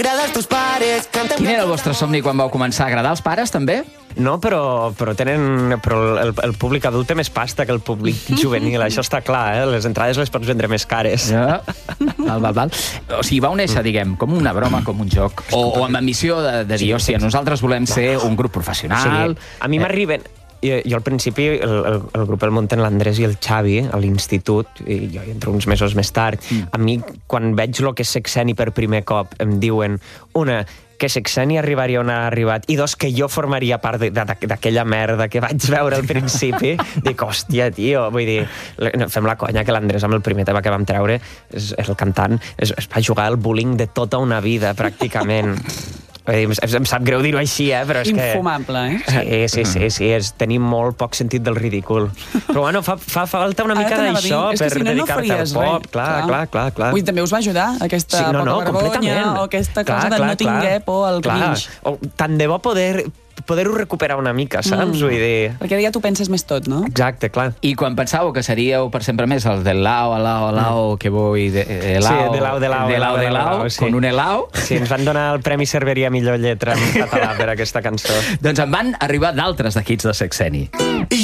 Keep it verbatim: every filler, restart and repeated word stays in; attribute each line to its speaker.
Speaker 1: Quin era el vostre somni quan vau començar? Agradar als pares, també?
Speaker 2: No, però, però, tenen, però el, el públic adult té més pasta que el públic juvenil, això està clar, eh? Les entrades les pots vendre més cares.
Speaker 1: Ja. Val, val, val. O sigui, vau néixer, diguem, com una broma, com un joc, o, o amb ambició de, de dir, hòstia, nosaltres volem ser un grup professional...
Speaker 2: Sí. A mi m'arriben... Jo, jo al principi el, el, el grup el munten l'Andrés i el Xavi a l'institut, i jo hi entro uns mesos més tard. Mm. A mi, quan veig el que és Sexeni per primer cop, em diuen, una, que Sexeni arribaria on ha arribat, i dos, que jo formaria part d'aquella merda que vaig veure al principi. Dic, hòstia, tio, vull dir, fem la conya que l'Andrés amb el primer tema que vam treure, és, és el cantant, es, es va jugar al bullying de tota una vida, pràcticament. Em sap greu dir-ho així, eh? Però és
Speaker 3: Infumable,
Speaker 2: que... eh? Sí, sí, sí, sí, és tenir molt poc sentit del ridícul. Però bueno, fa, fa falta una mica d'això per
Speaker 3: si no,
Speaker 2: dedicar-te al pop.
Speaker 3: Res.
Speaker 2: Clar, clar, clar, clar.
Speaker 3: Ui, també us va ajudar aquesta
Speaker 2: sí, no, no,
Speaker 3: poca vergonya o aquesta
Speaker 2: clar,
Speaker 3: cosa de
Speaker 2: clar,
Speaker 3: no tinguer
Speaker 2: clar,
Speaker 3: por al cringe.
Speaker 2: O, tant de bo poder poder-ho recuperar una mica, saps? Mm. Vull dir...
Speaker 3: Perquè ja tu penses més tot, no?
Speaker 2: Exacte, clar.
Speaker 1: I quan pensàveu que seríeu per sempre més els del lao, lao, lao, mm. que vull... De, elao,
Speaker 2: sí, de lao, de lao,
Speaker 1: de lao, de lao,
Speaker 2: sí.
Speaker 1: con un elao.
Speaker 2: Sí, ens van donar el Premi Cerveria Millor Lletra en català per aquesta cançó.
Speaker 1: Doncs en van arribar d'altres de hits de Sexeni.